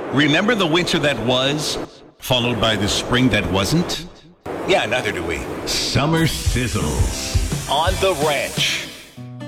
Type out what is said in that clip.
Remember the winter that was, followed by the spring that wasn't? Yeah, neither do we. Summer Sizzles On the Ranch.